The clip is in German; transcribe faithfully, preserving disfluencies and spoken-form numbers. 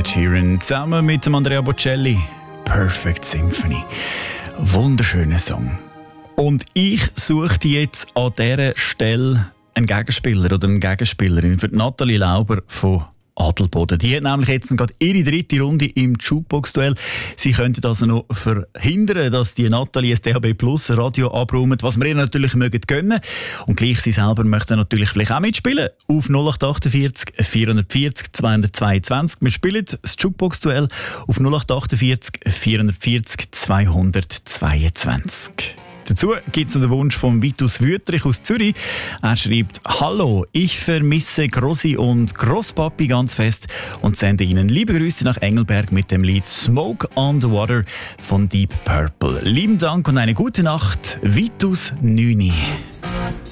Ed Sheeran zusammen mit dem Andrea Bocelli. Perfect Symphony. Wunderschöner Song. Und ich suche jetzt an dieser Stelle einen Gegenspieler oder eine Gegenspielerin für Nathalie Lauber von Adelboden. Die hat nämlich jetzt gerade ihre dritte Runde im Jukebox-Duell. Sie könnten also noch verhindern, dass die Nathalie das D A B Plus Radio abräumt, was wir ihr natürlich mögen gönnen. Und gleich sie selber möchten natürlich vielleicht auch mitspielen. Auf null acht achtundvierzig vierhundertvierzig zweihundertzweiundzwanzig. Wir spielen das Jukebox-Duell auf null acht achtundvierzig vierhundertvierzig zweihundertzweiundzwanzig. Dazu gibt es noch den Wunsch von Vitus Wüterich aus Zürich. Er schreibt: Hallo, ich vermisse Grossi und Grosspapi ganz fest und sende Ihnen liebe Grüße nach Engelberg mit dem Lied Smoke on the Water von Deep Purple. Lieben Dank und eine gute Nacht, Vitus Nüni.